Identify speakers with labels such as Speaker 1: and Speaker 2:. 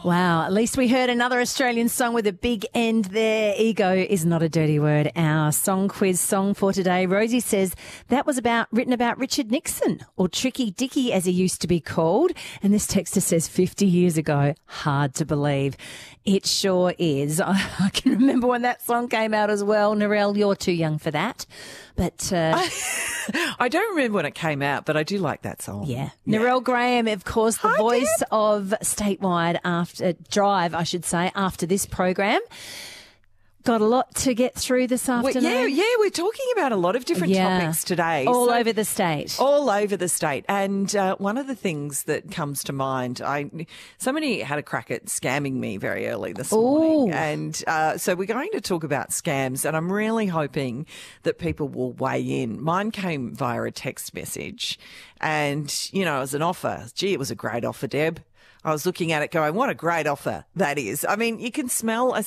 Speaker 1: Wow, at least we heard another Australian song with a big end there. Ego is not a dirty word. Our song quiz song for today, Rosie says that was written about Richard Nixon, or Tricky Dicky as he used to be called. And this texter says 50 years ago. Hard to believe. It sure is. I can remember when that song came out as well. Narelle, you're too young for that. But
Speaker 2: I don't remember when it came out, but I do like that song.
Speaker 1: yeah. Narelle Graham, of course, the voice of Statewide Drive, after this program. Got a lot to get through this afternoon.
Speaker 2: We're talking about a lot of different topics today.
Speaker 1: All over the state.
Speaker 2: All over the state. And one of the things that comes to mind, somebody had a crack at scamming me very early this morning. And so we're going to talk about scams, and I'm really hoping that people will weigh in. Mine came via a text message, and, you know, as an offer, gee, it was a great offer, Deb. I was looking at it going, what a great offer that is. I mean, you can smell a